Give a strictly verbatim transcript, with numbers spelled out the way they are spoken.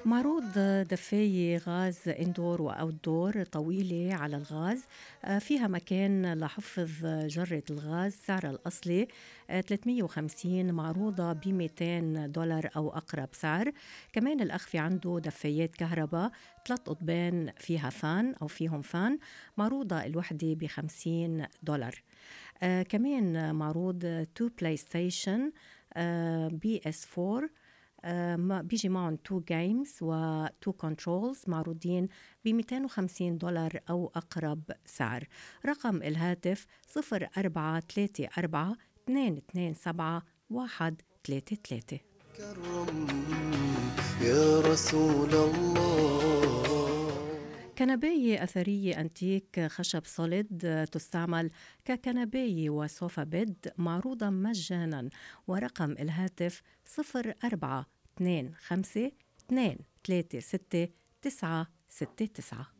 معروض دفاية غاز اندور واوتدور طويلة على الغاز. آه، فيها مكان لحفظ جرة الغاز. سعرها الأصلي آه، ثلاثمية وخمسين، معروضة ب مئتين دولار أو أقرب سعر. كمان الأخ في عنده دفايات كهرباء، ثلاث قضبان فيها فان أو فيهم فان، معروضة الوحدة ب خمسين دولار. آه، كمان معروض تو بلاي ستيشن بي اس فور. آه، ما- بيجي معهم تو جيمز و تو كنترولز، معروضين ب مئتين وخمسين دولار أو أقرب سعر. رقم الهاتف صفر أربعة ثلاثة أربعة اثنين اثنين سبعة واحد ثلاثة ثلاثة. كرم يا رسول الله. كنباية أثرية أنتيك خشب صلد تستعمل ككنباية وسوفا بيد، معروضة مجانا. ورقم الهاتف صفر أربعة اثنين خمسة اثنين ثلاثة ستة تسعة ستة تسعة.